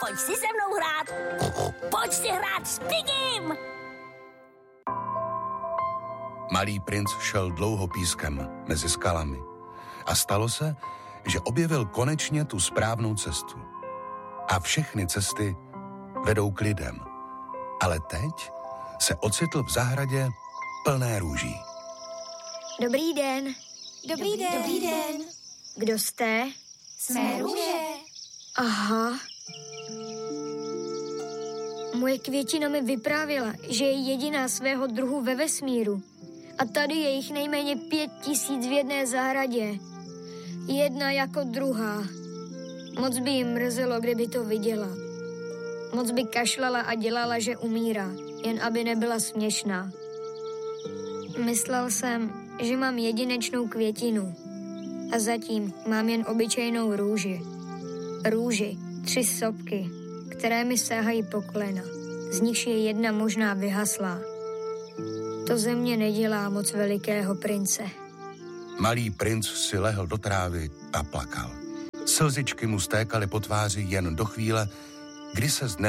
Pojď si se mnou hrát. Pojď si hrát s Pigim. Malý princ šel dlouho pískem mezi skalami a stalo se, že objevil konečně tu správnou cestu. A všechny cesty vedou k lidem. Ale teď se ocitl v zahradě plné růží. Dobrý den. Dobrý den. Kdo jste? Jsme růže. Aha. Moje květina mi vyprávěla, že je jediná svého druhu ve vesmíru. A tady je jich nejméně 5000 v jedné zahradě. Jedna jako druhá. Moc by jí mrzelo, kdyby to viděla. Moc by kašlala a dělala, že umírá, jen aby nebyla směšná. Myslel jsem, že mám jedinečnou květinu. A zatím mám jen obyčejnou růži. Růži, 3 sopky, které mi sahají po kolena. Z nichž je jedna možná vyhaslá. To ze mě nedělá moc velikého prince. Malý princ si lehl do trávy a plakal. Slzičky mu stékaly po tváři jen do chvíle, kdy se z